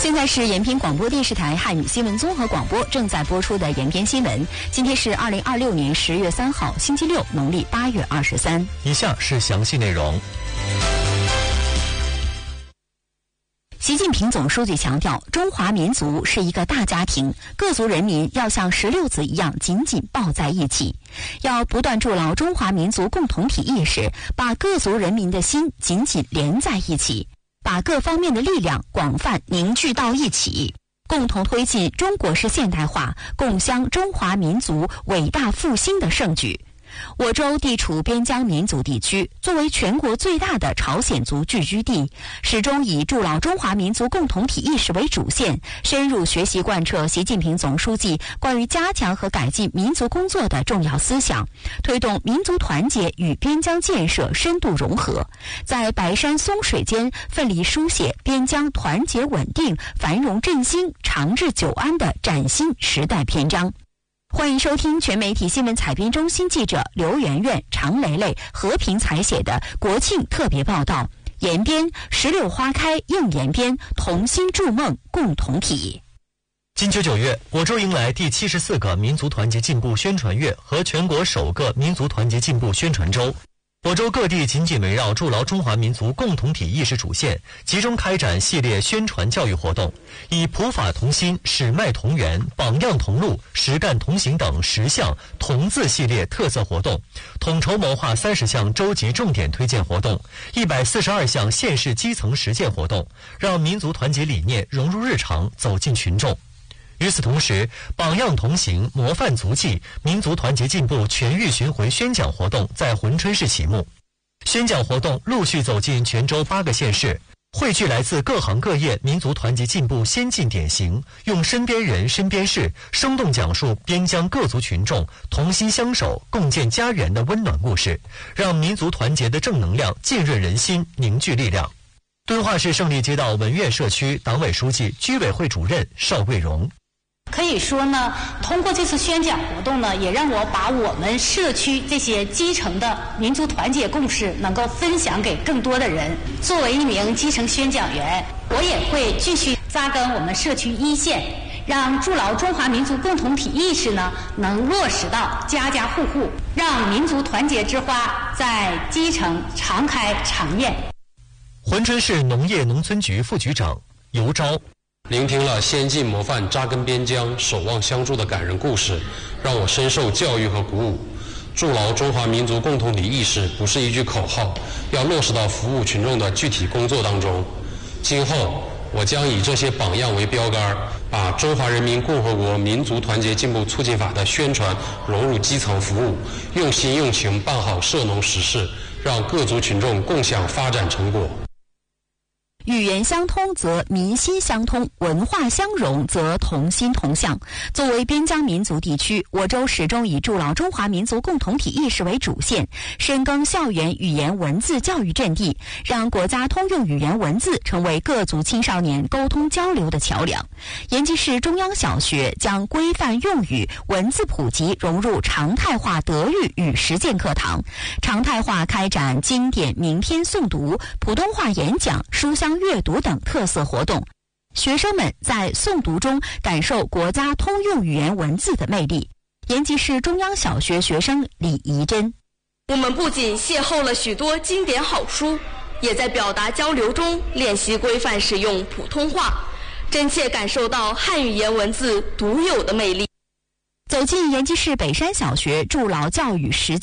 现在是延平广播电视台汉语新闻综合广播正在播出的延平新闻。今天是2026年10月3号，星期六，农历8月23。 以下是详细内容。 习近平总书记强调，中华民族是一个大家庭，各族人民要像石榴子一样紧紧抱在一起，要不断筑牢中华民族共同体意识，把各族人民的心紧紧连在一起，把各方面的力量广泛凝聚到一起，共同推进中国式现代化，共襄中华民族伟大复兴的盛举。我州地处边疆民族地区，作为全国最大的朝鲜族聚居地，始终以筑牢中华民族共同体意识为主线，深入学习贯彻习近平总书记关于加强和改进民族工作的重要思想，推动民族团结与边疆建设深度融合，在白山松水间奋力书写边疆团结稳定、繁荣振兴、长治久安的崭新时代篇章。欢迎收听全媒体新闻采编中心记者刘媛媛、常蕾蕾、和平采写的国庆特别报道。延边石榴花开映延边，同心筑梦共同体。 今秋9月，我州迎来第74个民族团结进步宣传月和全国首个民族团结进步宣传周。我州各地紧紧围绕筑牢中华民族共同体意识主线，集中开展系列宣传教育活动，以普法同心、史脉同源、榜样同路、实干同行等10项同字系列特色活动，统筹谋划30项州级重点推荐活动，142项县市基层实践活动，让民族团结理念融入日常，走进群众。与此同时，榜样同行、模范足迹、民族团结进步全域巡回宣讲活动在珲春市启幕。宣讲活动陆续走进全州8个县市，汇聚来自各行各业民族团结进步先进典型，用身边人、身边事生动讲述边疆各族群众同心相守、共建家园的温暖故事，让民族团结的正能量浸润人心，凝聚力量。敦化市胜利街道文苑社区党委书记、居委会主任邵桂荣。 可以说呢，通过这次宣讲活动呢，也让我把我们社区这些基层的民族团结共识能够分享给更多的人。作为一名基层宣讲员，我也会继续扎根我们社区一线，让筑牢中华民族共同体意识呢，能落实到家家户户，让民族团结之花在基层常开常艳。 珲春市农业农村局副局长尤钊。 聆听了先进模范扎根边疆、守望相助的感人故事，让我深受教育和鼓舞。筑牢中华民族共同体意识不是一句口号，要落实到服务群众的具体工作当中。今后我将以这些榜样为标杆，把《中华人民共和国民族团结进步促进法》的宣传融入基层服务，用心用情办好涉农实事，让各族群众共享发展成果。 语言相通则民心相通，文化相融则同心同向。作为边疆民族地区，我州始终以筑牢中华民族共同体意识为主线，深耕校园语言文字教育阵地，让国家通用语言文字成为各族青少年沟通交流的桥梁。延吉市中央小学将规范用语文字普及融入常态化德育与实践课堂，常态化开展经典名篇诵读、普通话演讲、书香阅读等特色活动，学生们在诵读中感受国家通用语言文字的魅力。延吉市中央小学学生李怡珍： 我们不仅邂逅了许多经典好书，也在表达交流中练习规范使用普通话，真切感受到汉语言文字独有的魅力。 走进延吉市北山小学，筑牢教育实